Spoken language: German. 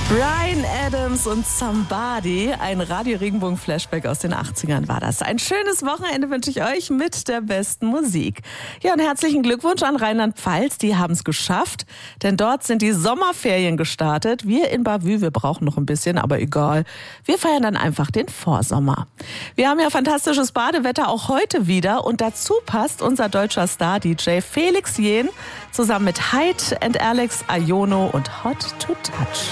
Bryan Adams und Somebody, ein Radio-Regenbogen-Flashback aus den 80ern war das. Ein schönes Wochenende wünsche ich euch mit der besten Musik. Ja, und herzlichen Glückwunsch an Rheinland-Pfalz, die haben es geschafft, denn dort sind die Sommerferien gestartet. Wir in Bavü, wir brauchen noch ein bisschen, aber egal. Wir feiern dann einfach den Vorsommer. Wir haben ja fantastisches Badewetter auch heute wieder und dazu passt unser deutscher Star-DJ Felix Jähn zusammen mit Hyde and Alex Aiono und Hot to Touch.